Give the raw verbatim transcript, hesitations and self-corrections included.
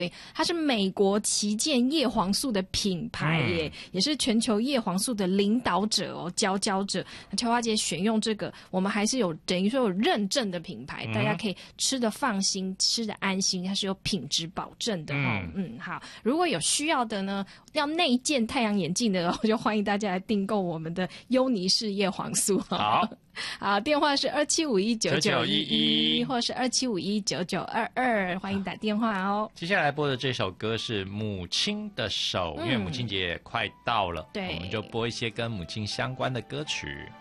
对，它是美国旗舰叶黄素的品牌耶，嗯、也是全球叶黄素的领导者哦，佼佼者。邱华姐选用这个，我们还是有等于说有认证的品牌，嗯、大家可以吃得放心，吃得安心，它是有品质保证的哦。嗯, 嗯，好，如果有需要的呢，要内建太阳眼镜的，我就欢迎大家来订购我们的优尼氏叶黄素。 好。 好，电话是二七五一九九一一，或是二七五一九九二二，欢迎打电话哦。 接下来播的这首歌是《母亲的手》，嗯、因为母亲节快到了， 对， 我们就播一些跟母亲相关的歌曲。